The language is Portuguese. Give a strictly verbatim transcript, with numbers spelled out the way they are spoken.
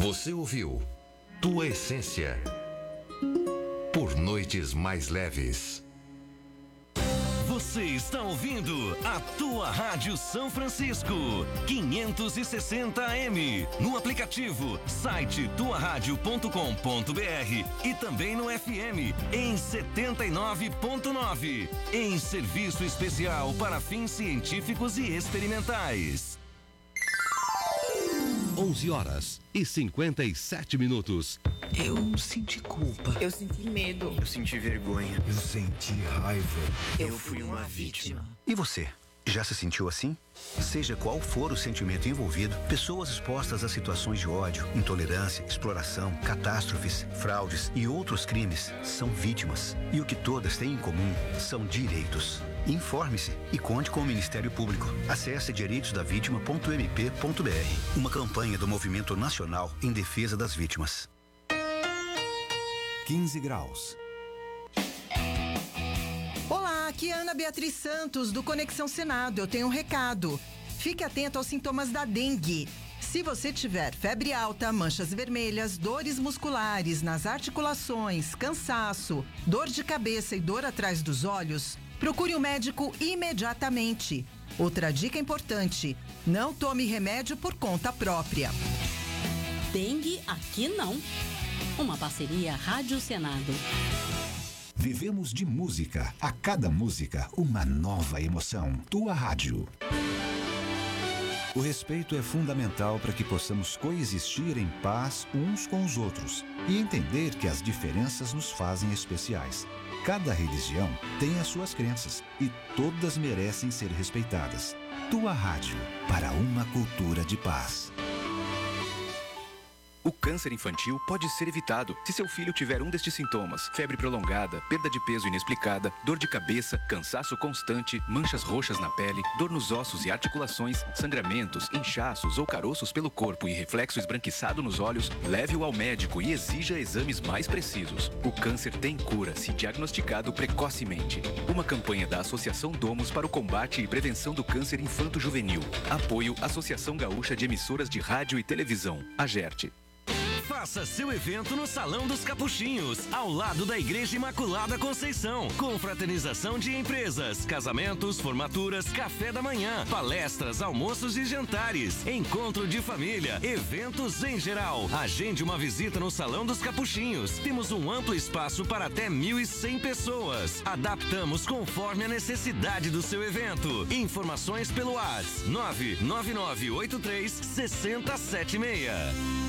Você ouviu Tua Essência por Noites Mais Leves. Você está ouvindo a Tua Rádio São Francisco, quinhentos e sessenta A M, no aplicativo, site tua rádio ponto com ponto br e também no F M em setenta e nove ponto nove, em serviço especial para fins científicos e experimentais. onze horas e cinquenta e sete minutos. Eu senti culpa. Eu senti medo. Eu senti vergonha. Eu senti raiva. Eu, Eu fui uma vítima. vítima. E você? Já se sentiu assim? Seja qual for o sentimento envolvido, pessoas expostas a situações de ódio, intolerância, exploração, catástrofes, fraudes e outros crimes são vítimas. E o que todas têm em comum são direitos. Informe-se e conte com o Ministério Público. Acesse direitos da vítima ponto m p ponto b r. Uma campanha do Movimento Nacional em Defesa das Vítimas. quinze graus. Olá, aqui é Ana Beatriz Santos, do Conexão Senado. Eu tenho um recado. Fique atento aos sintomas da dengue. Se você tiver febre alta, manchas vermelhas, dores musculares nas articulações, cansaço, dor de cabeça e dor atrás dos olhos, procure um médico imediatamente. Outra dica importante: não tome remédio por conta própria. Dengue aqui não. Uma parceria Rádio Senado. Vivemos de música. A cada música, uma nova emoção. Tua rádio. O respeito é fundamental para que possamos coexistir em paz uns com os outros e entender que as diferenças nos fazem especiais. Cada religião tem as suas crenças e todas merecem ser respeitadas. Tua rádio, para uma cultura de paz. O câncer infantil pode ser evitado se seu filho tiver um destes sintomas: febre prolongada, perda de peso inexplicada, dor de cabeça, cansaço constante, manchas roxas na pele, dor nos ossos e articulações, sangramentos, inchaços ou caroços pelo corpo e reflexo esbranquiçado nos olhos. Leve-o ao médico e exija exames mais precisos. O câncer tem cura se diagnosticado precocemente. Uma campanha da Associação Domus para o combate e prevenção do câncer infanto-juvenil. Apoio Associação Gaúcha de Emissoras de Rádio e Televisão, AGERT. Faça seu evento no Salão dos Capuchinhos, ao lado da Igreja Imaculada Conceição. Confraternização de empresas, casamentos, formaturas, café da manhã, palestras, almoços e jantares, encontro de família, eventos em geral. Agende uma visita no Salão dos Capuchinhos. Temos um amplo espaço para até mil e cem pessoas. Adaptamos conforme a necessidade do seu evento. Informações pelo WhatsApp nove nove nove oito três seis zero sete seis.